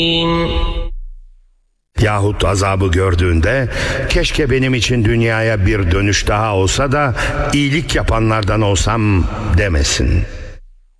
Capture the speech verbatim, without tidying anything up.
Yahut azabı gördüğünde keşke benim için dünyaya bir dönüş daha olsa da iyilik yapanlardan olsam demesin.